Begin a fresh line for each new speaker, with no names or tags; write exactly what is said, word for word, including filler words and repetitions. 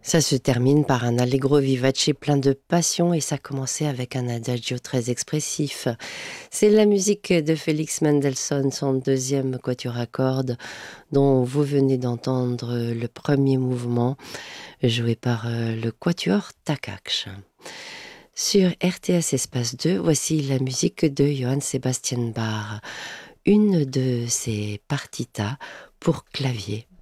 Ça se termine par un allegro vivace plein de passion et ça commençait avec un adagio très expressif. C'est la musique de Félix Mendelssohn, son deuxième quatuor à cordes, dont vous venez d'entendre le premier mouvement, joué par euh, le quatuor Takakch. Sur R T S Espace deux, voici la musique de Johann Sebastian Bach, une de ses partitas pour clavier